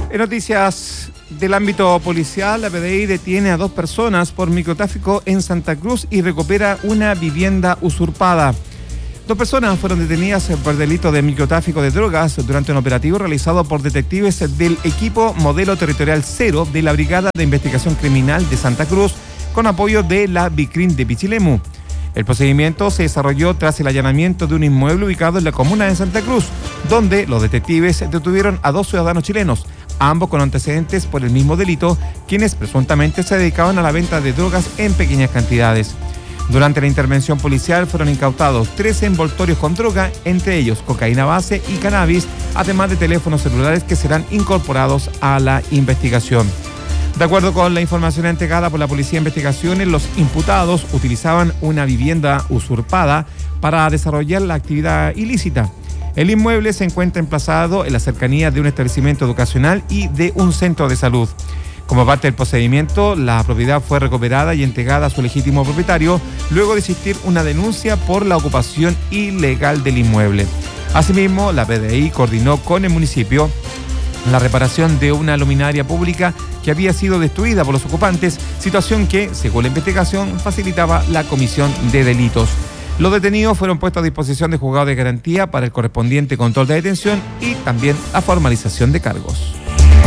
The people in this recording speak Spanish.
En noticias del ámbito policial, la PDI detiene a 2 personas por microtráfico en Santa Cruz y recupera una vivienda usurpada. 2 personas fueron detenidas por delito de microtráfico de drogas durante un operativo realizado por detectives del equipo Modelo Territorial 0 de la Brigada de Investigación Criminal de Santa Cruz, con apoyo de la BICRIN de Pichilemu. El procedimiento se desarrolló tras el allanamiento de un inmueble ubicado en la comuna de Santa Cruz, donde los detectives detuvieron a 2 ciudadanos chilenos, ambos con antecedentes por el mismo delito, quienes presuntamente se dedicaban a la venta de drogas en pequeñas cantidades. Durante la intervención policial fueron incautados 13 envoltorios con droga, entre ellos cocaína base y cannabis, además de teléfonos celulares que serán incorporados a la investigación. De acuerdo con la información entregada por la Policía de Investigaciones, los imputados utilizaban una vivienda usurpada para desarrollar la actividad ilícita. El inmueble se encuentra emplazado en la cercanía de un establecimiento educacional y de un centro de salud. Como parte del procedimiento, la propiedad fue recuperada y entregada a su legítimo propietario, luego de existir una denuncia por la ocupación ilegal del inmueble. Asimismo, la PDI coordinó con el municipio la reparación de una luminaria pública que había sido destruida por los ocupantes, situación que, según la investigación, facilitaba la comisión de delitos. Los detenidos fueron puestos a disposición de juzgado de garantía para el correspondiente control de detención y también la formalización de cargos.